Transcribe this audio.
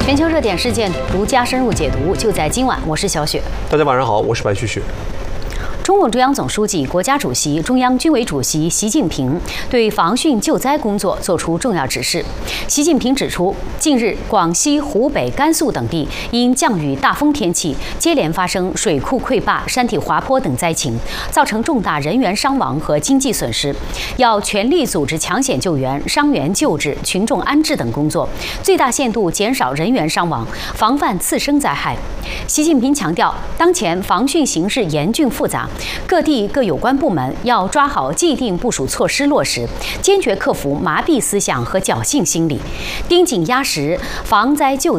全球热点事件独家深入解读，就在今晚。我是小雪。 大家晚上好，我是白旭旭。 中共中央总书记、国家主席、中央军委主席习近平对防汛救灾工作作出重要指示。习近平指出，近日广西、湖北、甘肃等地因降雨大风天气，接连发生水库溃坝、山体滑坡等灾情，造成重大人员伤亡和经济损失，要全力组织抢险救援、伤员救治、群众安置等工作，最大限度减少人员伤亡，防范次生灾害。习近平强调，当前防汛形势严峻复杂，各地各有关部门要抓好既定部署措施落实，坚决克服麻痹思想和侥幸心理，盯紧压实防灾救